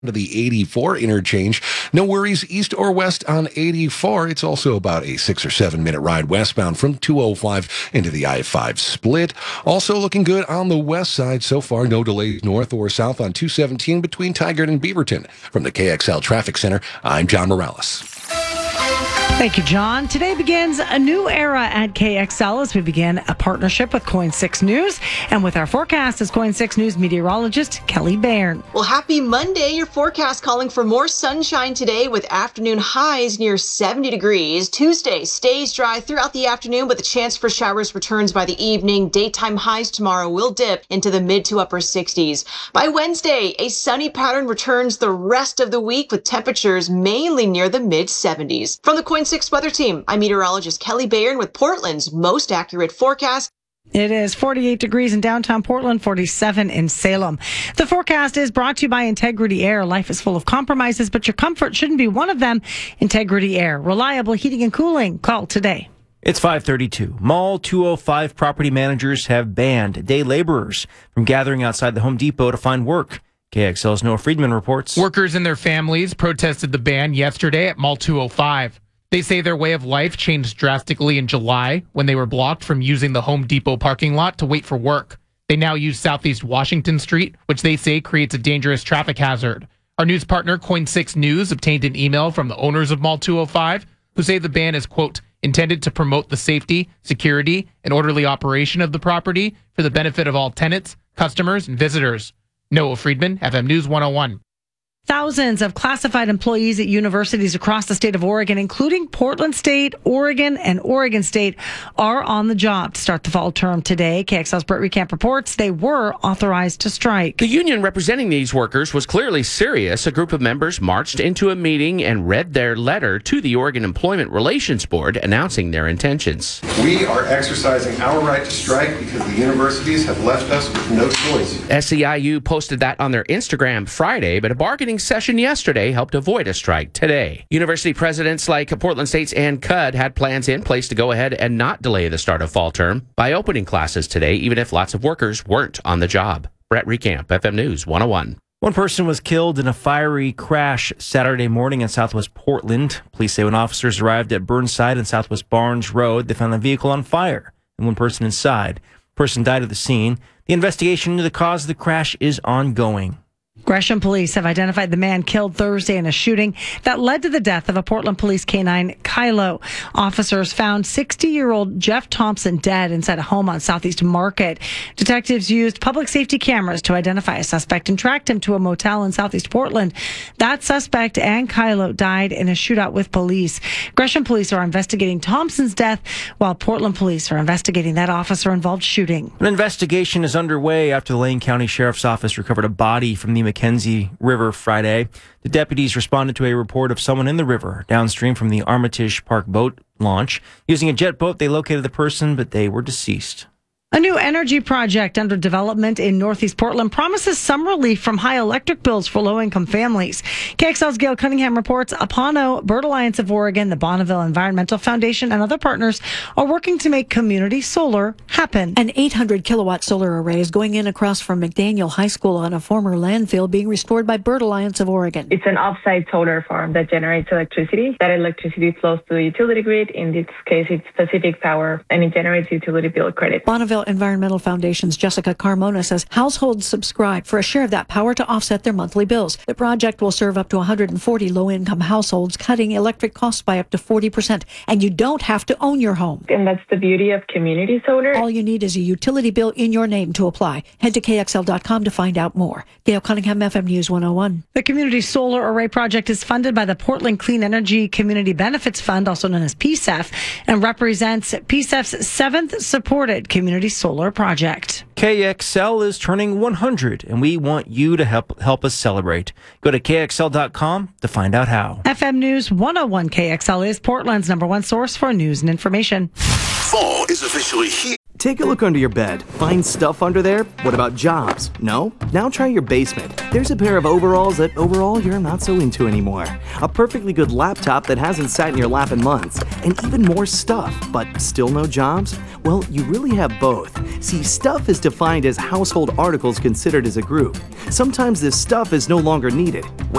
to the 84 interchange. No worries east or west on 84. It's also about a 6 or 7 minute ride westbound from 205 into the I-5 split. Also looking good on the west side so far. No delays north or south on 217 between Tigard and Beaverton. From the KXL Traffic Center, I'm John Morales. Thank you, John. Today begins a new era at KXL as we begin a partnership with Coin 6 News. And with our forecast is Coin 6 News meteorologist Kelly Bairn. Well, happy Monday. Your forecast calling for more sunshine today with afternoon highs near 70 degrees. Tuesday stays dry throughout the afternoon, but the chance for showers returns by the evening. Daytime highs tomorrow will dip into the mid to upper 60s. By Wednesday, a sunny pattern returns the rest of the week with temperatures mainly near the mid 70s. From the Coin 6 Weather Team, I'm meteorologist Kelly Bairn with Portland's most accurate forecast. It is 48 degrees in downtown Portland, 47 in Salem. The forecast is brought to you by Integrity Air. Life is full of compromises, but your comfort shouldn't be one of them. Integrity Air, reliable heating and cooling. Call today. It's 5:32. Mall 205 property managers have banned day laborers from gathering outside the Home Depot to find work. KXL's Noah Friedman reports. Workers and their families protested the ban yesterday at Mall 205. They say their way of life changed drastically in July when they were blocked from using the Home Depot parking lot to wait for work. They now use Southeast Washington Street, which they say creates a dangerous traffic hazard. Our news partner, Coin 6 News, obtained an email from the owners of Mall 205 who say the ban is, quote, intended to promote the safety, security, and orderly operation of the property for the benefit of all tenants, customers, and visitors. Noah Friedman, FM News 101. Thousands of classified employees at universities across the state of Oregon, including Portland State, Oregon, and Oregon State, are on the job to start the fall term today. KXL's Brett Recamp reports they were authorized to strike. The union representing these workers was clearly serious. A group of members marched into a meeting and read their letter to the Oregon Employment Relations Board announcing their intentions. We are exercising our right to strike because the universities have left us with no choice. SEIU posted that on their Instagram Friday, but a bargaining session yesterday helped avoid a strike today. University presidents like Portland State's Ann Cudd had plans in place to go ahead and not delay the start of fall term by opening classes today, even if lots of workers weren't on the job. Brett Recamp, FM News 101. One person was killed in a fiery crash Saturday morning in southwest Portland. Police say when officers arrived at Burnside and Southwest Barnes Road, they found the vehicle on fire and one person inside. The person died at the scene. The investigation into the cause of the crash is ongoing. Gresham police have identified the man killed Thursday in a shooting that led to the death of a Portland police canine, Kylo. Officers found 60-year-old Jeff Thompson dead inside a home on Southeast Market. Detectives used public safety cameras to identify a suspect and tracked him to a motel in Southeast Portland. That suspect and Kylo died in a shootout with police. Gresham police are investigating Thompson's death, while Portland police are investigating that officer-involved shooting. An investigation is underway after the Lane County Sheriff's Office recovered a body from the Mackenzie River Friday. The deputies responded to a report of someone in the river downstream from the Armitage Park boat launch. Using a jet boat, they located the person, but they were deceased. A new energy project under development in Northeast Portland promises some relief from high electric bills for low-income families. KXL's Gail Cunningham reports Apano, Bird Alliance of Oregon, the Bonneville Environmental Foundation, and other partners are working to make community solar happen. An 800-kilowatt solar array is going in across from McDaniel High School on a former landfill being restored by Bird Alliance of Oregon. It's an off-site solar farm that generates electricity. That electricity flows to the utility grid. In this case, it's Pacific Power, and it generates utility bill credit. Bonneville Environmental Foundation's Jessica Carmona says households subscribe for a share of that power to offset their monthly bills. The project will serve up to 140 low-income households, cutting electric costs by up to 40%. And you don't have to own your home. And that's the beauty of community solar. All you need is a utility bill in your name to apply. Head to KXL.com to find out more. Gail Cunningham, FM News 101. The Community Solar Array Project is funded by the Portland Clean Energy Community Benefits Fund, also known as PSEF, and represents PSEF's 7th supported community solar project. KXL is turning 100, and we want you to help us celebrate. Go to KXL.com to find out how. FM News 101 KXL is Portland's #1 source for news and information. Fall is officially here. Take a look under your bed. Find stuff under there? What about jobs? No? Now try your basement. There's a pair of overalls that overall you're not so into anymore. A perfectly good laptop that hasn't sat in your lap in months. And even more stuff, but still no jobs? Well, you really have both. See, stuff is defined as household articles considered as a group. Sometimes this stuff is no longer needed.